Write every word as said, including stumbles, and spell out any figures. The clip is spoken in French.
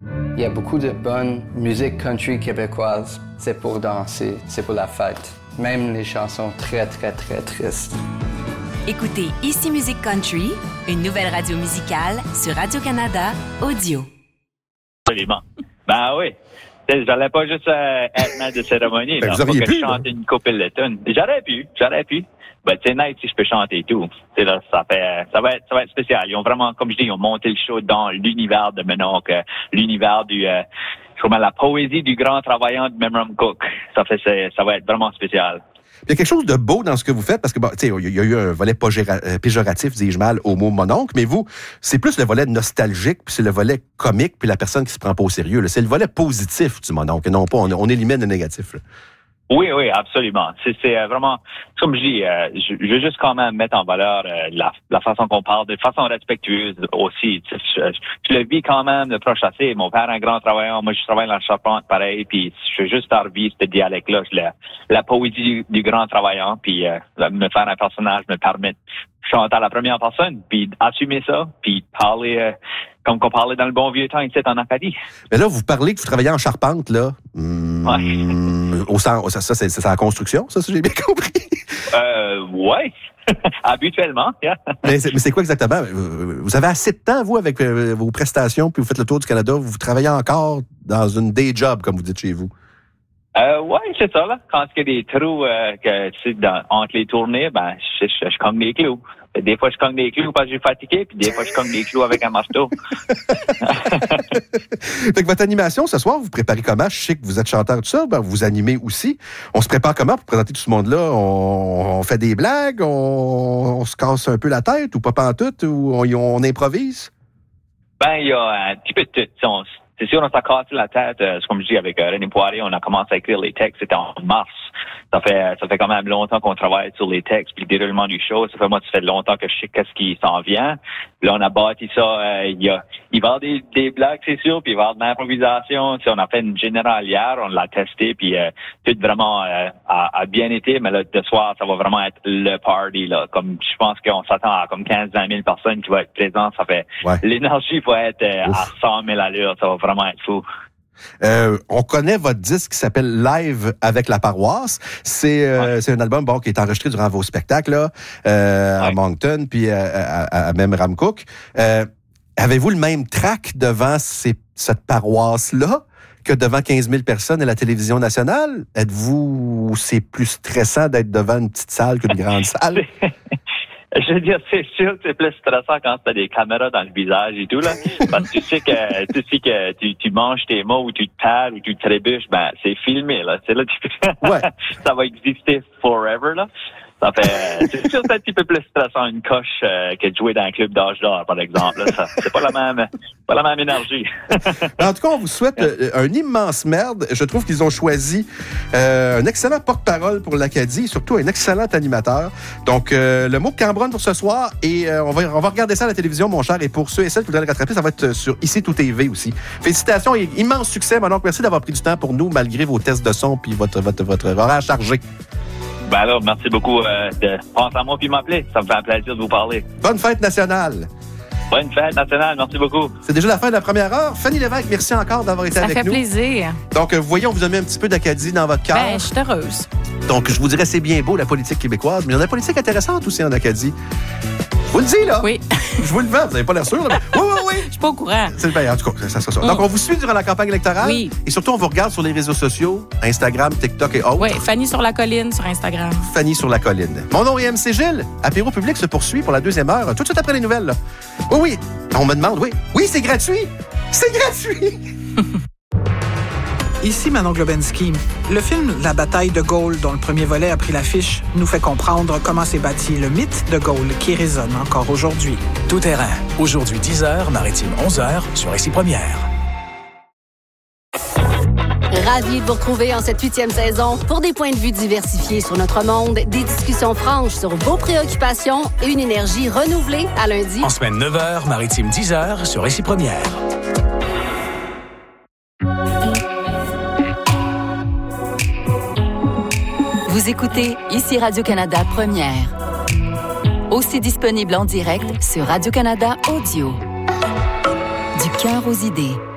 Il y a beaucoup de bonne musique country québécoise. C'est pour danser, c'est pour la fête. Même les chansons très, très, très tristes. Écoutez Ici Musique Country, une nouvelle radio musicale sur Radio-Canada Audio. Absolument. Ben oui. J'allais pas juste euh, être maître de cérémonie. Ben là, vous auriez pour que pu, je chante une couple de tunes. J'aurais pu, j'aurais pu. Ben, c'est nice si je peux chanter et tout. C'est là, ça fait, ça va être, ça va être spécial. Ils ont vraiment, comme je dis, ils ont monté le show dans l'univers de mon oncle, l'univers du, euh, comment la poésie du grand travaillant de Memram Cook. Ça fait, ça va être vraiment spécial. Il y a quelque chose de beau dans ce que vous faites, parce que, bon, tu sais, il y a eu un volet péjoratif, dis-je mal, au mot mononcle, mais vous, c'est plus le volet nostalgique, puis c'est le volet comique, puis la personne qui se prend pas au sérieux. Là. C'est le volet positif du mononcle, non pas, on, on élimine le négatif. Là. Oui, oui, absolument. C'est, c'est euh, vraiment, comme je dis, euh, je, je veux juste quand même mettre en valeur euh, la, la façon qu'on parle, de façon respectueuse aussi. Je, je, je le vis quand même de proche assez. Mon père est un grand travailleur, moi je travaille dans la charpente, pareil, puis je veux juste revivre ce dialecte-là, la, la poésie du, du grand travailleur, puis euh, me faire un personnage me permet de chanter à la première personne, puis assumer ça, puis parler... Euh, comme qu'on parlait dans le bon vieux temps ici en Acadie. Mais là, vous parlez que vous travaillez en charpente, là. Mmh, ouais. Au sens, ça, ça, c'est, c'est la construction, ça, si j'ai bien compris? Euh, ouais. Habituellement, yeah. mais, c'est, mais c'est quoi exactement? Vous avez assez de temps, vous, avec vos prestations, puis vous faites le tour du Canada, vous travaillez encore dans une day job, comme vous dites chez vous? Euh, ouais, c'est ça, là. Quand il y a des trous, euh, que, tu sais, dans, entre les tournées, ben, je, je, je cogne des clous. Des fois, je cogne des clous parce que je suis fatigué, puis des fois, je cogne des clous avec un marteau. Fait que votre animation, ce soir, vous préparez comment? Je sais que vous êtes chanteur tout ça, ben, vous animez aussi. On se prépare comment pour présenter tout ce monde-là? On, on fait des blagues? On, on se casse un peu la tête? Ou pas pantoute? Ou on, on improvise? Ben, il y a un petit peu de tout. On, c'est sûr, on s'est cassé la tête, euh, comme je dis, avec euh, René Poirier, on a commencé à écrire les textes, c'était en mars. Ça fait, ça fait quand même longtemps qu'on travaille sur les textes, puis le déroulement du show. Ça fait moi, ça fait longtemps que je sais qu'est-ce qui s'en vient. Là, on a bâti ça. Euh, il y a, il va y avoir des, des blagues, c'est sûr, puis il va y avoir de l'improvisation. Tu sais, on a fait une générale hier, on l'a testé, puis euh, tout vraiment euh, a, a bien été. Mais là, ce soir, ça va vraiment être le party là. Comme je pense qu'on s'attend à comme quinze à vingt mille personnes qui vont être présentes. Ça fait ouais. L'énergie va être euh, à cent mille allures. Ça va vraiment être fou. Euh, on connaît votre disque qui s'appelle Live avec la paroisse. C'est, euh, ouais. c'est un album bon, qui est enregistré durant vos spectacles là, euh, ouais. à Moncton puis à, à, à même Ramcook. Euh, avez-vous le même trac devant ces, cette paroisse-là que devant quinze mille personnes à la télévision nationale? Êtes-vous... C'est plus stressant d'être devant une petite salle qu'une grande salle? Je veux dire, c'est sûr que c'est plus stressant quand tu as des caméras dans le visage et tout, là. Parce que tu sais que, tu sais que tu, tu manges tes mots ou tu te perds ou tu te trébuches, ben, c'est filmé, là. C'est là, tu peux... ouais. Ça va exister forever, là. Ça fait, c'est sûr que c'est un petit peu plus stressant une coche euh, que de jouer dans un club d'âge d'or, par exemple. Là. Ça, c'est pas la même, pas la même énergie. En tout cas, on vous souhaite euh, un immense merde. Je trouve qu'ils ont choisi euh, un excellent porte-parole pour l'Acadie, surtout un excellent animateur. Donc, euh, le mot Cambronne pour ce soir, et euh, on va on va regarder ça à la télévision, mon cher. Et pour ceux et celles qui voudraient le rattraper, ça va être sur Ici Tout T V aussi. Félicitations et immense succès, mon oncle. Merci d'avoir pris du temps pour nous, malgré vos tests de son puis votre, votre, votre horaire chargé. Ben alors, merci beaucoup euh, de penser à moi puis m'appeler. Ça me fait un plaisir de vous parler. Bonne fête nationale! Bonne fête nationale, merci beaucoup. C'est déjà la fin de la première heure. Fanny Lévesque, merci encore d'avoir été ça avec nous. Ça fait plaisir. Donc, vous voyez, on vous a mis un petit peu d'Acadie dans votre cœur. Ben, je suis heureuse. Donc, je vous dirais, c'est bien beau, la politique québécoise, mais il y a une politique intéressante aussi en Acadie. Je vous le dis, là. Oui. Je vous le vends, vous n'avez pas l'air sûr. Là, mais... Oui, oui, oui. Je suis pas au courant. C'est bien, en tout cas, ça sera ça. Mm. Donc, on vous suit durant la campagne électorale. Oui. Et surtout, on vous regarde sur les réseaux sociaux, Instagram, TikTok et autres. Oui, Fanny sur la colline sur Instagram. Fanny sur la colline. Mon nom est M C Gilles. Apéro public se poursuit pour la deuxième heure, tout de suite après les nouvelles. Là. Oui, oui. On me demande, oui. Oui, c'est gratuit. C'est gratuit. Ici Manon Globensky. Le film La bataille de Gaulle, dont le premier volet a pris l'affiche, nous fait comprendre comment s'est bâti le mythe de Gaulle qui résonne encore aujourd'hui. Tout terrain. Aujourd'hui dix heures, Maritime onze heures, sur Ici Première. Ravi de vous retrouver en cette huitième saison pour des points de vue diversifiés sur notre monde, des discussions franches sur vos préoccupations et une énergie renouvelée à lundi. En semaine neuf heures, Maritime dix heures, sur Ici Première. Vous écoutez Ici Radio-Canada Première. Aussi disponible en direct sur Radio-Canada Audio. Du cœur aux idées.